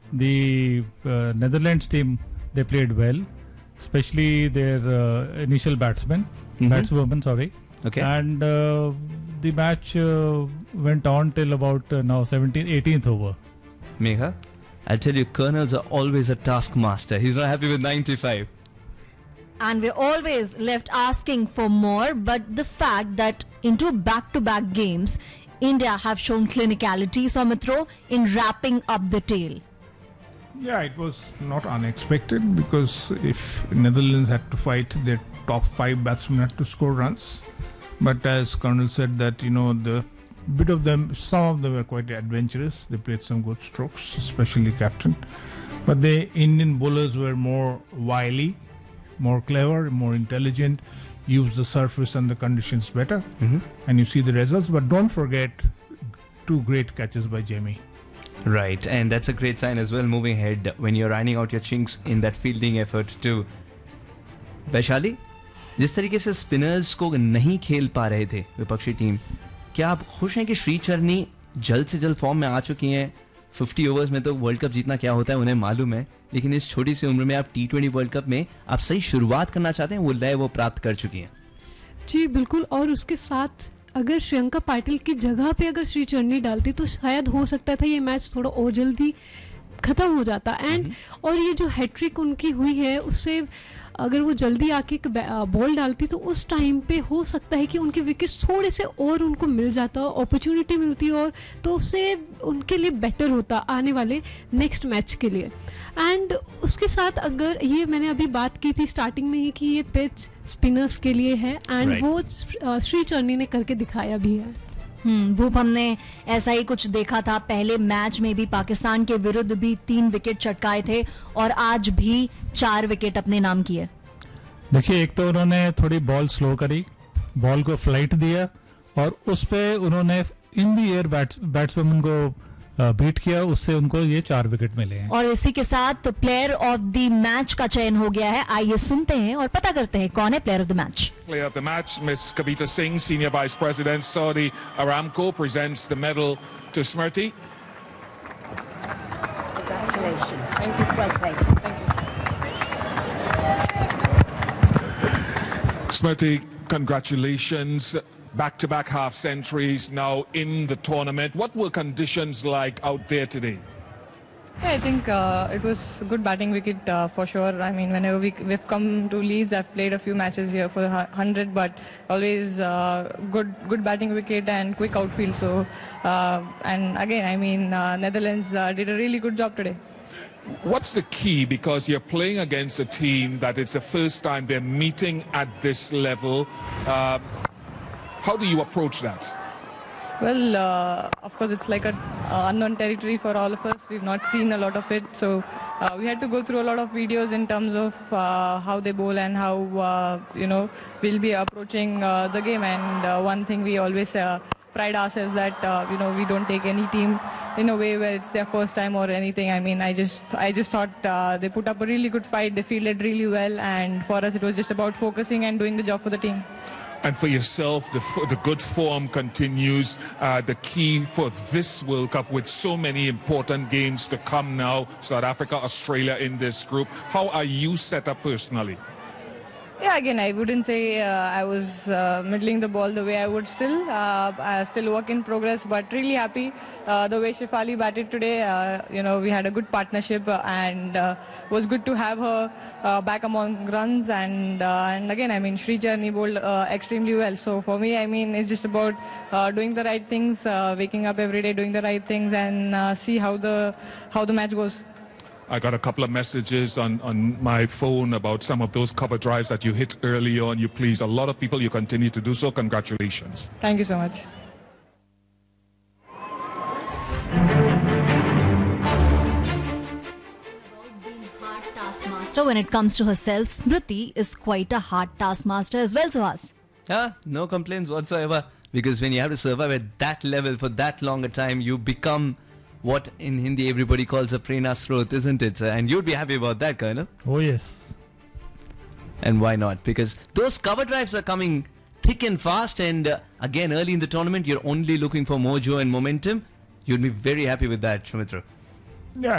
the Netherlands team, they played well, especially their initial batswoman, sorry. Okay. And the match went on till about now 18th over. Megha, I'll tell you, Colonels are always a taskmaster. He's not happy with 95. And we're always left asking for more, but the fact that into back-to-back games, India have shown clinicality, Soumitra, in wrapping up the tail. Yeah, it was not unexpected because if Netherlands had to fight, their top 5 batsmen had to score runs. But as Colonel said that, the bit of them, some of them were quite adventurous. They played some good strokes, especially captain. But the Indian bowlers were more wily, more clever, more intelligent, use the surface and the conditions better, and you see the results. But don't forget 2 great catches by Jamie. Right, and that's a great sign as well moving ahead when you're ironing out your chinks in that fielding effort too. Vaishali, जिस तरीके से spinners को नहीं खेल पा रहे थे विपक्षी टीम, क्या आप खुश हैं कि श्रीचरनी जल्द से जल्द फॉर्म में आ चुकी हैं? 50 ओवर्स में तो वर्ल्ड कप जीतना क्या होता है उन्हें मालूम है, लेकिन इस छोटी सी उम्र में आप T20 वर्ल्ड कप में आप सही शुरुआत करना चाहते हैं, वो लय वो प्राप्त कर चुकी हैं. जी बिल्कुल, और उसके साथ अगर श्रियंका पाटिल की जगह पे अगर श्रीचरनी डालती तो शायद हो सकता था ये मैच थोड़ा और जल्दी ख़त्म हो जाता. एंड और ये जो हैट्रिक उनकी हुई है उससे अगर वो जल्दी आके एक बॉल डालती तो उस टाइम पे हो सकता है कि उनके विकेट्स थोड़े से और उनको मिल जाता, अपॉर्चुनिटी मिलती और तो उससे उनके लिए बेटर होता आने वाले नेक्स्ट मैच के लिए. एंड उसके साथ अगर ये मैंने अभी बात की थी स्टार्टिंग में ही कि ये पिच स्पिनर्स के लिए है एंड वो श्रीचरनी ने करके दिखाया भी है. भूप, हमने ऐसा ही कुछ देखा था. पहले मैच में भी पाकिस्तान के विरुद्ध भी 3 विकेट चटकाए थे और आज भी 4 विकेट अपने नाम किए. देखिए, एक तो उन्होंने थोड़ी बॉल स्लो करी, बॉल को फ्लाइट दिया और उस पे उन्होंने इन दी एयर बैट्समैन को बीट किया, उससे उनको ये 4 विकेट मिले हैं. और इसी के साथ प्लेयर ऑफ द मैच का चयन हो गया है. आइए सुनते हैं और पता करते हैं कौन है player of the match. Player of the match, Miss Kavita Singh, Senior Vice President, Saudi Aramco, presents the medal to Smriti. Congratulations. Thank you. Well played. Thank you. Smriti, congratulations. Back-to-back half centuries now in the tournament. What were conditions like out there today? Yeah, I think it was good batting wicket for sure. I mean, whenever we've come to Leeds, I've played a few matches here for the 100, but always good batting wicket and quick outfield. So, and again, I mean, Netherlands did a really good job today. What's the key? Because you're playing against a team that it's the first time they're meeting at this level. How do you approach that? Well, of course, it's like an unknown territory for all of us. We've not seen a lot of it. So we had to go through a lot of videos in terms of how they bowl and how, we'll be approaching the game. And one thing we always pride ourselves that, we don't take any team in a way where it's their first time or anything. I mean, I just thought they put up a really good fight. They fielded really well. And for us, it was just about focusing and doing the job for the team. And for yourself, the good form continues. The key for this World Cup with so many important games to come now, South Africa, Australia in this group. How are you set up personally? Yeah, again, I wouldn't say I was middling the ball the way I would still. Still work in progress, but really happy the way Shefali batted today. We had a good partnership and was good to have her back among runs. And again, I mean, Sreejarni bowled extremely well. So for me, I mean, it's just about doing the right things, waking up every day, doing the right things, and see how the match goes. I got a couple of messages on my phone about some of those cover drives that you hit early on. You pleased a lot of people. You continue to do so. Congratulations. Thank you so much. Taskmaster when it comes to herself, Smriti is quite a hard taskmaster as well, Suhas. No complaints whatsoever, because when you have to survive at that level for that long a time, you become what in Hindi everybody calls a prerna srot, isn't it, sir? And you'd be happy about that, Colonel. Oh, yes. And why not? Because those cover drives are coming thick and fast, and again, early in the tournament, you're only looking for mojo and momentum. You'd be very happy with that, Soumitra.